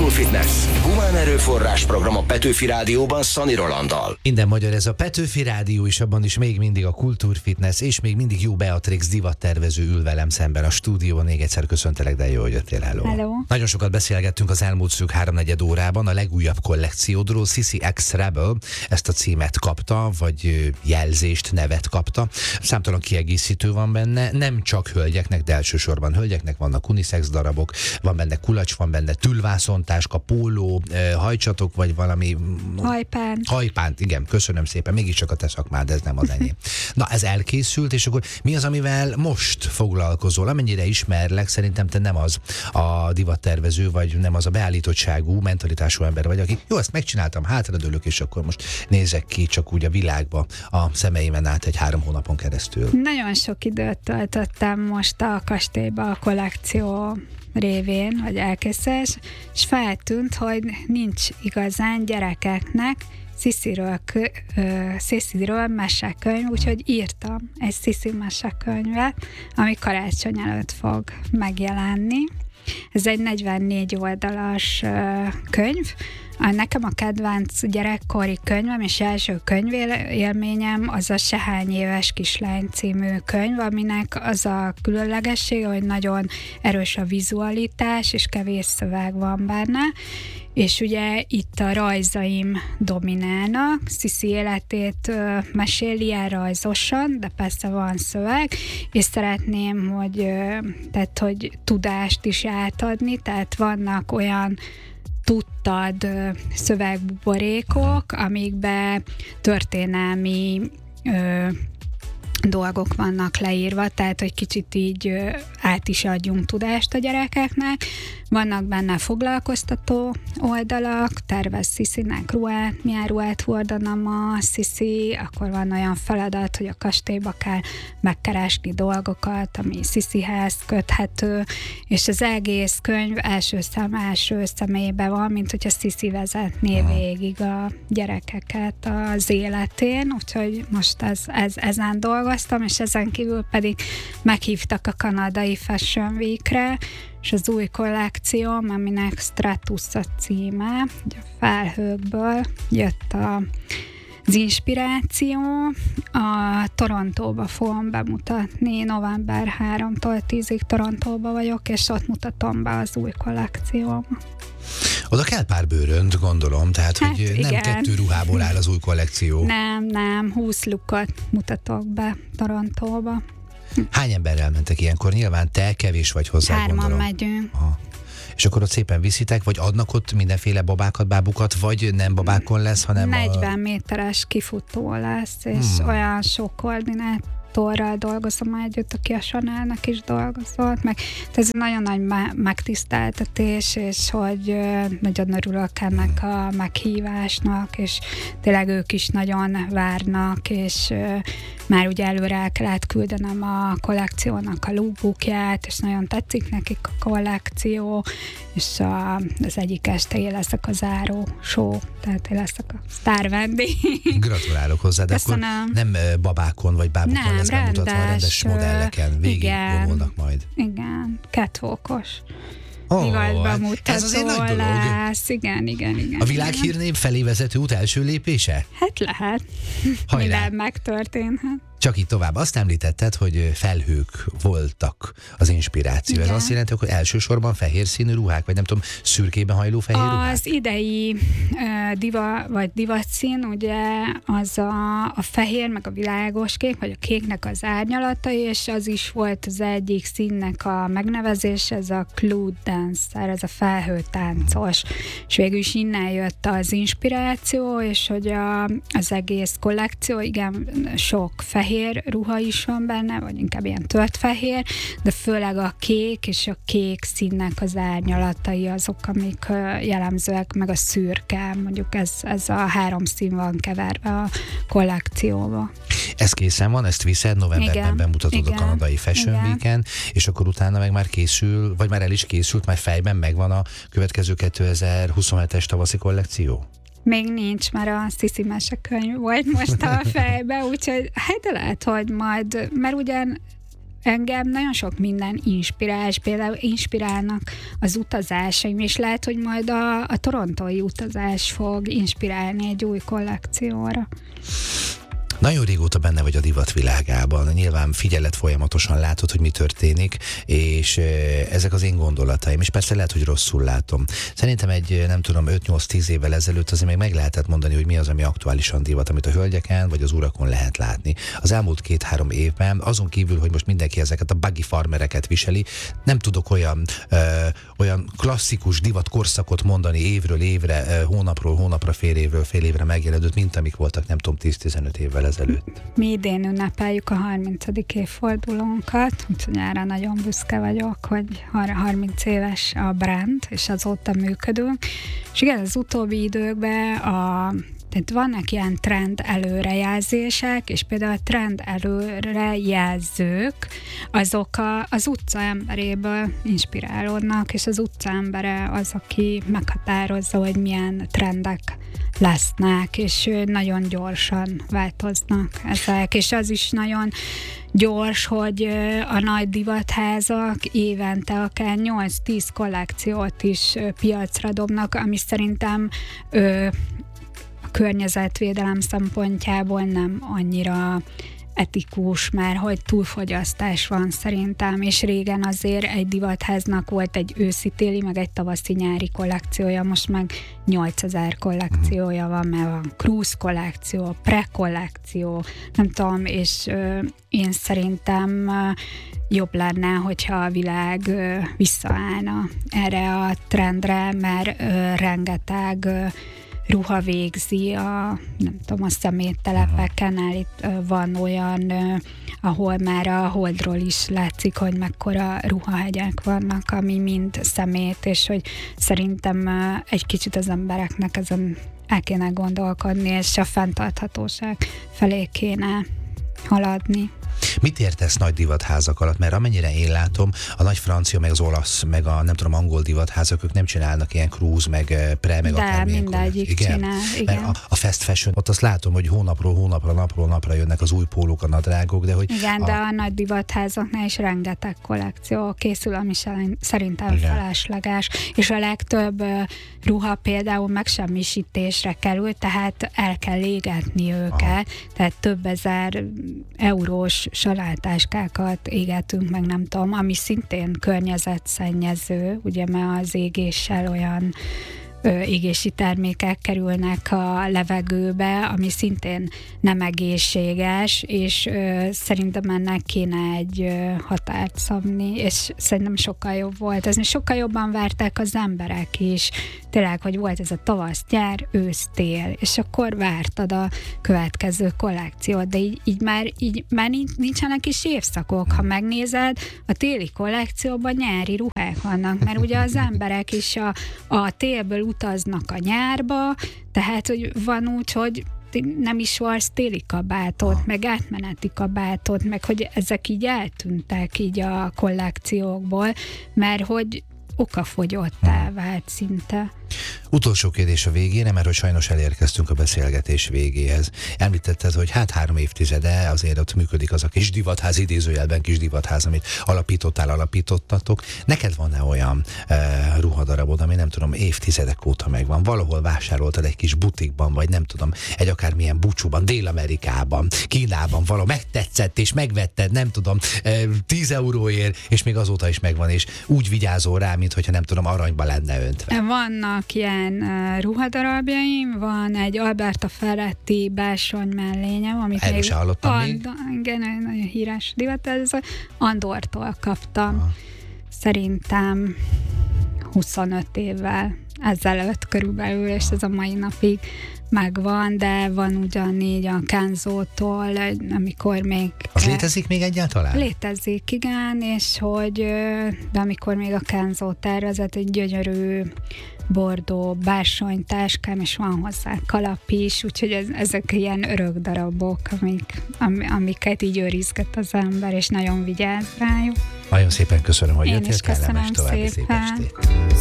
Kultúrfitness. Humán erőforrás program a Petőfi Rádióban Szani Rolanddal. Minden magyar, ez a Petőfi Rádió, és abban is még mindig a Kultúrfitness, és még mindig Jó Beatrix divattervező ül velem szemben a stúdióban. Még egyszer köszöntelek, de jó, hogy jöttél. Hello. Nagyon sokat beszélgettünk az elmúlt szűk 3-4 órában a legújabb kollekciódról. Sissy X Rebel ezt a címet kapta, vagy jelzést, nevet kapta. Számtalan kiegészítő van benne, nem csak hölgyeknek, de elsősorban hölgyeknek, vannak unisex darabok, van benne kulacs, van benne tülvászontáska, póló, hajcsatok, vagy valami... Hajpánt, igen, köszönöm szépen, mégiscsak a te szakmád, ez nem az enyém. Na, ez elkészült, és akkor mi az, amivel most foglalkozol? Amennyire ismerlek, szerintem te nem az a divattervező, vagy nem az a beállítottságú, mentalitású ember vagy, aki jó, ezt megcsináltam, hátradőlök, és akkor most nézek ki csak úgy a világba a szemeimen át egy 3 hónapon keresztül. Nagyon sok időt töltöttem most a kastélyba a kollekció révén, vagy elkészülés, és feltűnt, hogy nincs igazán gyerekeknek Sissy-ről mesekönyv, úgyhogy írtam egy Sissy mesekönyvet, ami karácsony előtt fog megjelenni. Ez egy 44 oldalas könyv. Nekem a kedvenc gyerekkori könyvem és első könyvélményem az a Sehány éves kislány című könyv, aminek az a különlegessége, hogy nagyon erős a vizualitás, és kevés szöveg van benne, és ugye itt a rajzaim dominálnak, Sissy életét meséli ilyen rajzosan, de persze van szöveg, és szeretném, hogy tudást is átadni, tehát vannak olyan tudtad szövegbuborékok, amikben történelmi dolgok vannak leírva, tehát hogy kicsit így át is adjunk tudást a gyerekeknek. Vannak benne foglalkoztató oldalak, tervez Sissynek ruhát, milyen ruhát hordana ma Sissy, akkor van olyan feladat, hogy a kastélyba kell megkeresni dolgokat, ami Sissyhez köthető, és az egész könyv első személyben van, mint hogyha Sissy vezetné végig a gyerekeket az életén, úgyhogy most ezen dolgoztam, és ezen kívül pedig meghívtak a kanadai Fashion Weekre, és az új kollekcióm, aminek Stratus a címe, a felhőkből jött az inspiráció. A Torontóba fogom bemutatni, november 3-tól 10-ig Torontóba vagyok, és ott mutatom be az új kollekcióm. Oda kell pár bőrönt, gondolom, tehát Hát, hogy nem igen. 2 ruhából áll az új kollekció. Nem, 20 lookot mutatok be Torontóba. Hány emberrel mentek ilyenkor? Nyilván te kevés vagy hozzá, 3-an gondolom. megyünk. Aha. És akkor ott szépen viszitek, vagy adnak ott mindenféle babákat, bábukat, vagy nem babákon lesz, hanem 40 méteres kifutó lesz, és olyan sok koordinátorral dolgozom együtt, aki a Chanelnek is dolgozott, meg ez nagyon nagy megtiszteltetés, és hogy nagyon örülök ennek a meghívásnak, és tényleg ők is nagyon várnak, és már ugye előre el kellett küldenem a kollekciónak a lookbookját, és nagyon tetszik nekik a kollekció, és az egyik este én leszek a záró show, tehát én leszek a sztár vendég. Gratulálok hozzá, de Köszönöm. akkor nem babákon vagy bábukon lesz bemutatva, rendes modelleken végig vonulnak majd. Igen, catwalkos. Ez azért nagy dolog. Igen. A világhírnév felé vezető út első lépése? Hát lehet. Hajrá. Minden megtörténhet. Csak így tovább. Azt említetted, hogy felhők voltak az inspiráció. Igen. Ez azt jelenti, hogy elsősorban fehér színű ruhák, vagy nem tudom, szürkében hajló fehér ruhák? Az idei divatszín, ugye az a fehér, meg a világos kék, vagy a kéknek az árnyalata, és az is volt az egyik színnek a megnevezés, ez a cloud dancer, ez a felhőtáncos. És végül is innen jött az inspiráció, és hogy az egész kollekció, igen, sok fehér ruha is van benne, vagy inkább ilyen tört fehér, de főleg a kék és a kék színnek az árnyalatai azok, amik jellemzőek, meg a szürke, mondjuk ez a 3 szín van keverve a kollekcióba. Ez készen van, ezt viszed, novemberben bemutatod a kanadai Fashion Weeken, és akkor utána meg már készül, vagy már el is készült, már fejben megvan a következő 2027-es tavaszi kollekció? Még nincs, mert a Sissy mesekönyv volt most a fejbe, úgyhogy hát lehet, hogy majd, mert ugyan engem nagyon sok minden inspirál, például inspirálnak az utazásaim, és lehet, hogy majd a torontói utazás fog inspirálni egy új kollekcióra. Nagyon régóta benne vagy a divat világában, nyilván figyeled folyamatosan, látod, hogy mi történik, és ezek az én gondolataim, és persze lehet, hogy rosszul látom. Szerintem egy, nem tudom, 5-8-10 évvel ezelőtt azért még meg lehetett mondani, hogy mi az, ami aktuálisan divat, amit a hölgyeken vagy az urakon lehet látni. Az elmúlt 2-3 évben, azon kívül, hogy most mindenki ezeket a buggy farmereket viseli, nem tudok olyan klasszikus divat korszakot mondani évről évre, hónapról hónapra, fél évre megjelenődött, mint amik voltak, nem tudom, 10-15 évvel ezelőtt. Mi idén ünnepeljük a 30. évfordulónkat, úgyhogy erre nagyon büszke vagyok, hogy 30 éves a brand, és azóta működünk. És igen, az utóbbi időkben tehát vannak ilyen trend előrejelzések, és például a trend előrejelzők, azok az utca emberéből inspirálódnak, és az utca embere az, aki meghatározza, hogy milyen trendek lesznek, és nagyon gyorsan változnak ezek, és az is nagyon gyors, hogy a nagy divatházak évente akár 8-10 kollekciót is piacra dobnak, ami szerintem a környezetvédelem szempontjából nem annyira etikus, mert hogy túlfogyasztás van szerintem, és régen azért egy divatháznak volt egy őszi-téli, meg egy tavaszi-nyári kollekciója, most meg 8000 kollekciója van, mert van cruise kollekció, pre-kollekció, nem tudom, és én szerintem jobb lenne, hogyha a világ visszaállna erre a trendre, mert rengeteg ruha végzi nem tudom, a szeméttelepeken, itt van olyan, ahol már a Holdról is látszik, hogy mekkora ruhahegyek vannak, ami mind szemét, és hogy szerintem egy kicsit az embereknek ezen el kéne gondolkodni, és a fenntarthatóság felé kéne haladni. Mit értesz nagy divatházak alatt? Mert amennyire én látom, a nagy francia, meg az olasz, meg a nem tudom, angol divatházak, ők nem csinálnak ilyen cruise, meg pre, meg akármilyen. De mindegyik csinál, igen. Mert a fast fashion, ott azt látom, hogy hónapról hónapra, napról napra jönnek az új pólók, a nadrágok, de hogy... Igen, de a nagy divatházaknál is rengeteg kollekció készül, ami szerintem felesleges, és a legtöbb ruha például megsemmisítésre kerül, tehát el kell égetni őket, tehát több ezer eurós salátáskákat égetünk meg, nem tudom, ami szintén környezetszennyező, ugye, mert az égéssel olyan égési termékek kerülnek a levegőbe, ami szintén nem egészséges, és szerintem ennek kéne egy határt szabni, és szerintem sokkal jobb volt. Ez sokkal jobban várták az emberek is. Tényleg, hogy volt ez a tavasz, nyár, ősz, tél, és akkor vártad a következő kollekciót, de így már nincsenek is évszakok. Ha megnézed, a téli kollekcióban nyári ruhák vannak, mert ugye az emberek is a télből utaznak a nyárba, tehát hogy van úgy, hogy nem is varsz téli kabátot, meg átmeneti kabátot, meg hogy ezek így eltűntek így a kollekciókból, mert hogy okafogyottá vált szinte. Utolsó kérdés a végére, mert hogy sajnos elérkeztünk a beszélgetés végéhez. Említetted, hogy 3 évtizede azért ott működik az a kis divatház, idézőjelben kis divatház, amit alapítottatok. Neked van-e olyan ruhadarabod, ami nem tudom, évtizedek óta megvan? Valahol vásároltad egy kis butikban, vagy nem tudom, egy akármilyen búcsúban, Dél-Amerikában, Kínában, valahol megtetszett, és megvetted, nem tudom, 10 euróért, és még azóta is megvan, és úgy vigyázol rá, mintha nem tudom, aranyba lenne öntve. Vannak ilyen ruhadarabjaim, van egy Alberta Ferretti bársony mellényem, amit erről se hallottam még. Igen, nagyon híres divat, ez Andortól kaptam. Szerintem 25 évvel ezelőtt körülbelül, és ez a mai napig megvan, de van ugyanígy a Kenzótól, amikor még... Az létezik még egyáltalán? Létezik, igen, és hogy de amikor még a Kenzó tervezett, egy gyönyörű bordó bársonytáskám, és van hozzá kalap is, úgyhogy ezek ilyen örök darabok, amiket így őrizget az ember, és nagyon vigyáz rájuk. Nagyon szépen köszönöm, hogy én jöttél, kellemes további szép estét.